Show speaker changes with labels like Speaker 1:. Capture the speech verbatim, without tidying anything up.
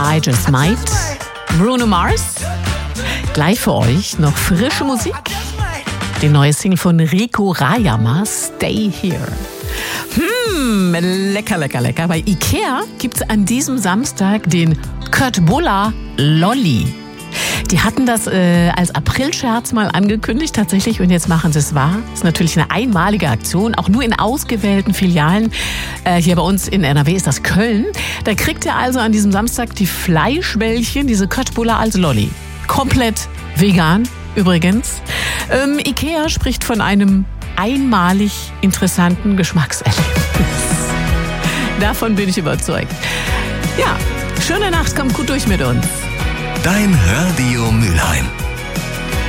Speaker 1: I Just Might. Bruno Mars. Gleich für euch noch frische Musik. Die neue Single von Rico Rayama, Stay Here. Hm, lecker, lecker, lecker. Bei Ikea gibt's an diesem Samstag den Köttbullar Lolli. Die hatten das äh, als Aprilscherz mal angekündigt tatsächlich und jetzt machen sie es wahr. Das ist natürlich eine einmalige Aktion, auch nur in ausgewählten Filialen. Äh, hier bei uns in N R W ist das Köln. Da kriegt ihr also an diesem Samstag die Fleischbällchen, diese Köttbullar als Lolli. Komplett vegan übrigens. Ähm, Ikea spricht von einem einmalig interessanten Geschmackserlebnis. Davon bin ich überzeugt. Ja, schöne Nacht, kommt gut durch mit uns.
Speaker 2: Dein Radio Mülheim.